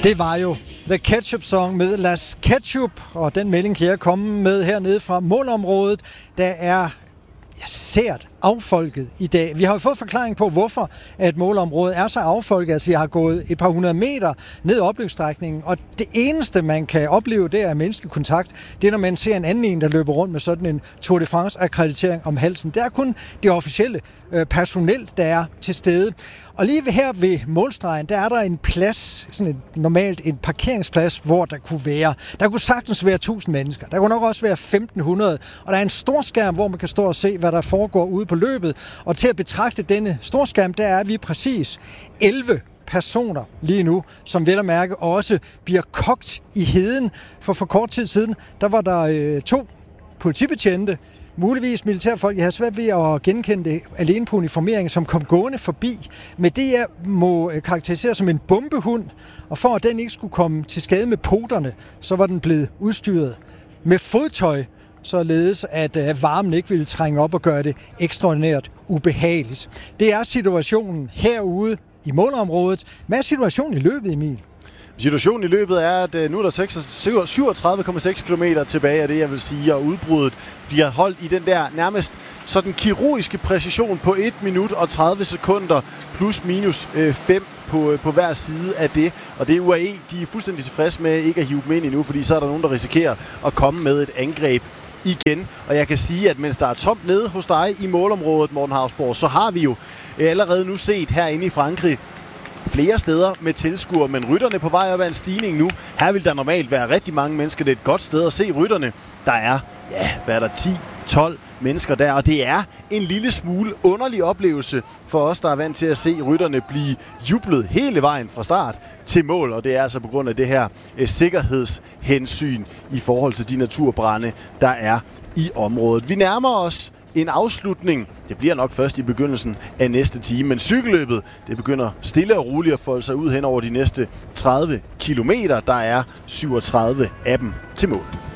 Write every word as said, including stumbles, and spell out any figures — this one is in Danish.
Det var jo The Ketchup Song med Las Ketchup, og den melding kan jeg komme med hernede fra målområdet. Der er ja, sært affolket i dag. Vi har jo fået forklaring på, hvorfor at målområdet er så affolket. Altså, vi har gået et par hundrede meter ned opløbsstrækningen, og det eneste, man kan opleve, det er menneskekontakt. Det er, når man ser en anden en, der løber rundt med sådan en Tour de France-akkreditering om halsen. Det er kun det officielle øh, personel, der er til stede. Og lige her ved målstregen, der er der en plads, sådan et, normalt en parkeringsplads, hvor der kunne være, der kunne sagtens være tusind mennesker. Der kunne nok også være femten hundrede, og der er en stor skærm, hvor man kan stå og se, hvad der foregår ude på løbet. Og til at betragte denne storskærm, der er vi præcis elleve personer lige nu, som vel at mærke også bliver kogt i heden. For for kort tid siden, der var der øh, to politibetjente, muligvis militærfolk. Jeg har svært ved at genkende det alene på uniformering, som kom gående forbi. Men det jeg må karakterisere som en bombehund, og for at den ikke skulle komme til skade med poterne, så var den blevet udstyret med fodtøj, således at varmen ikke ville trænge op og gøre det ekstraordinært ubehageligt. Det er situationen herude i målområdet. Hvad er situationen i løbet, Emil? Situationen i løbet er, at nu er der syvogtredive komma seks kilometer tilbage af det, jeg vil sige, og udbruddet bliver holdt i den der nærmest sådan kirurgiske præcision på et minut og tredive sekunder plus minus fem på, på hver side af det. Og det er U A E, de er fuldstændig tilfredse med ikke at hive dem ind endnu, fordi så er der nogen, der risikerer at komme med et angreb igen. Og jeg kan sige, at mens der er tomt nede hos dig i målområdet, Morten Hausborg, så har vi jo allerede nu set herinde i Frankrig flere steder med tilskuere, men rytterne på vej op ad en stigning nu. Her vil der normalt være rigtig mange mennesker. Det er et godt sted at se rytterne. Der er, ja, hvad er der, ti tolv mennesker der, og det er en lille smule underlig oplevelse for os, der er vant til at se rytterne blive jublet hele vejen fra start til mål, og det er altså på grund af det her eh, sikkerhedshensyn i forhold til de naturbrande, der er i området. Vi nærmer os en afslutning. Det bliver nok først i begyndelsen af næste time, men cykelløbet, det begynder stille og roligt at folde sig ud hen over de næste tredive kilometer. Der er syvogtredive af dem til mål.